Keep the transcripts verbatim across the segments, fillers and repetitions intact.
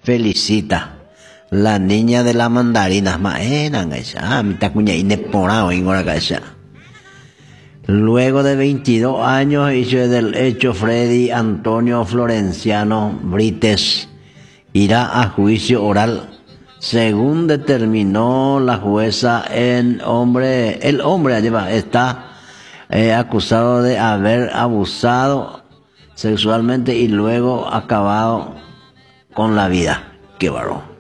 felicita. La niña de la mandarina, maena, ah, mi tacuña ineporado en hora casa. Luego de veintidós años hizo del hecho Freddy Antonio Florenciano Brites irá a juicio oral, según determinó la jueza. El hombre, el hombre está eh, acusado de haber abusado sexualmente y luego acabado con la vida. Qué barro.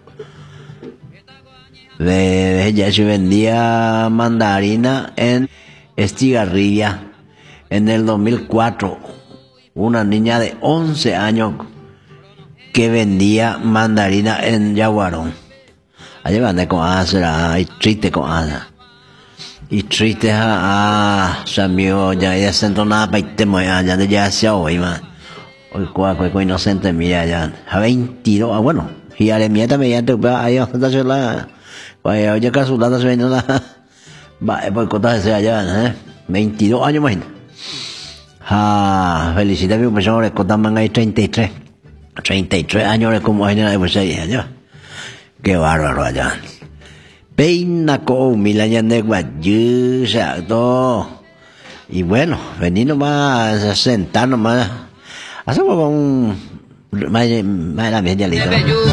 De, ella se vendía mandarina en Estigarribia en el dos mil cuatro. Una niña de once años que vendía mandarina en Yaguarón. Allí van con asa, y triste con asa. Y triste a a Samio ya ya sentó nada para irte muy allá de ya se hoy man. Hoy cuál cuál inocente mira ya. A veintidós, ah, bueno. Y a la mía también ya te va ahí a la vaya, oye, caso, la se viene la. Va, por contar ese allá, ¿eh? veintidós años más. Ah, felicita a mi persona, le contaban ahí treinta y tres. treinta y tres años, como es de pues ahí, allá. Qué bárbaro allá. Peina con milayan de guayú, o sea, todo. Y bueno, venir nomás a sentar nomás. Hacemos un. Más, más la media lista.